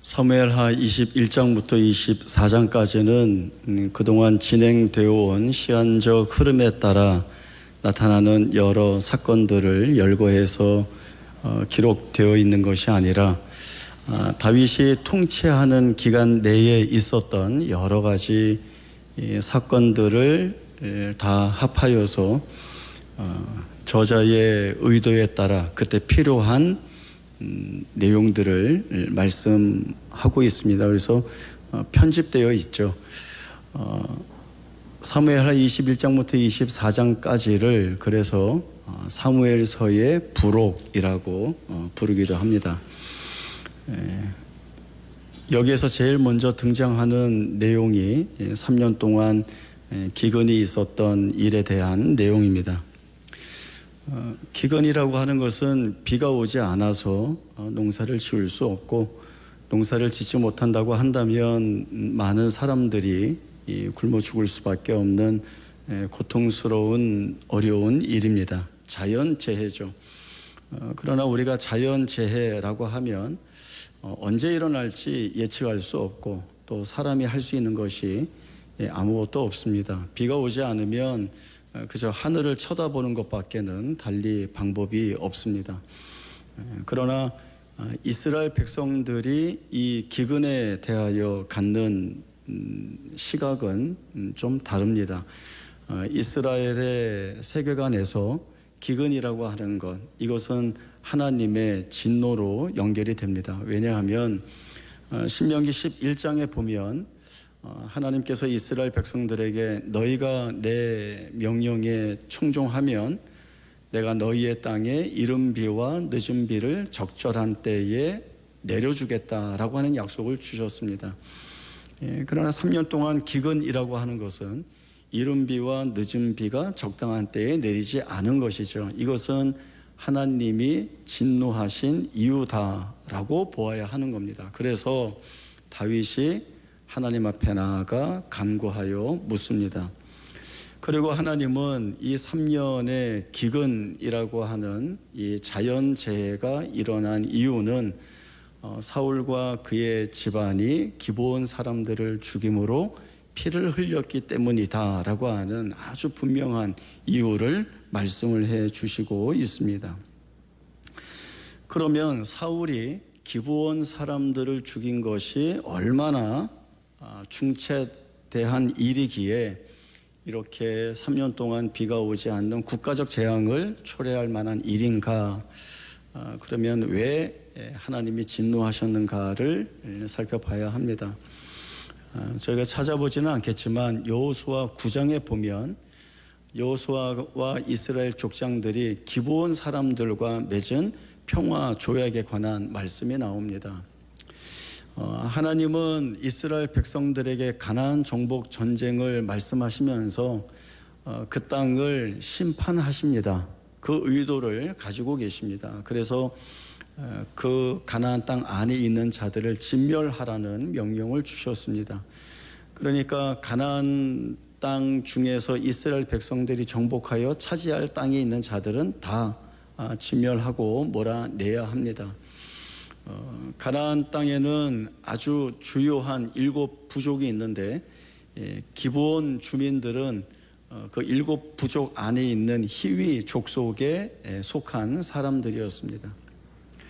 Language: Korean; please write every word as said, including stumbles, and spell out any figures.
사무엘하 이십일 장부터 이십사 장까지는 그동안 진행되어 온 시간적 흐름에 따라 나타나는 여러 사건들을 열거해서 기록되어 있는 것이 아니라 다윗이 통치하는 기간 내에 있었던 여러 가지 사건들을 다 합하여서 저자의 의도에 따라 그때 필요한 음, 내용들을 말씀하고 있습니다. 그래서 어, 편집되어 있죠. 어, 사무엘하 이십일 장부터 이십사 장까지를 그래서 어, 사무엘서의 부록이라고 어, 부르기도 합니다. 에, 여기에서 제일 먼저 등장하는 내용이 삼 년 동안 에, 기근이 있었던 일에 대한 내용입니다. 어, 기근이라고 하는 것은 비가 오지 않아서 어, 농사를 지을 수 없고 농사를 짓지 못한다고 한다면 많은 사람들이 이, 굶어 죽을 수밖에 없는 에, 고통스러운 어려운 일입니다. 자연재해죠. 어, 그러나 우리가 자연재해라고 하면 어, 언제 일어날지 예측할 수 없고 또 사람이 할 수 있는 것이 예, 아무것도 없습니다. 비가 오지 않으면 그저 하늘을 쳐다보는 것밖에는 달리 방법이 없습니다. 그러나 이스라엘 백성들이 이 기근에 대하여 갖는 시각은 좀 다릅니다. 이스라엘의 세계관에서 기근이라고 하는 것, 이것은 하나님의 진노로 연결이 됩니다. 왜냐하면 신명기 십일 장에 보면 하나님께서 이스라엘 백성들에게 너희가 내 명령에 충종하면 내가 너희의 땅에 이른 비와 늦은 비를 적절한 때에 내려주겠다라고 하는 약속을 주셨습니다. 예, 그러나 삼 년 동안 기근이라고 하는 것은 이른 비와 늦은 비가 적당한 때에 내리지 않은 것이죠. 이것은 하나님이 진노하신 이유다라고 보아야 하는 겁니다. 그래서 다윗이 하나님 앞에 나아가 간구하여 묻습니다. 그리고 하나님은 이 삼 년의 기근이라고 하는 이 자연재해가 일어난 이유는 사울과 그의 집안이 기브온 사람들을 죽임으로 피를 흘렸기 때문이다라고 하는 아주 분명한 이유를 말씀을 해 주시고 있습니다. 그러면 사울이 기브온 사람들을 죽인 것이 얼마나 중체대한 일이기에 이렇게 삼 년 동안 비가 오지 않는 국가적 재앙을 초래할 만한 일인가? 그러면 왜 하나님이 진노하셨는가를 살펴봐야 합니다. 저희가 찾아보지는 않겠지만 여호수아 구 장에 보면 여호수아와 이스라엘 족장들이 기브온 사람들과 맺은 평화 조약에 관한 말씀이 나옵니다. 어, 하나님은 이스라엘 백성들에게 가나안 정복 전쟁을 말씀하시면서 어, 그 땅을 심판하십니다. 그 의도를 가지고 계십니다. 그래서 어, 그 가나안 땅 안에 있는 자들을 진멸하라는 명령을 주셨습니다. 그러니까 가나안 땅 중에서 이스라엘 백성들이 정복하여 차지할 땅에 있는 자들은 다 아, 진멸하고 몰아내야 합니다. 어, 가나안 땅에는 아주 주요한 일곱 부족이 있는데 예, 기브온 주민들은 어, 그 일곱 부족 안에 있는 히위 족속에 예, 속한 사람들이었습니다.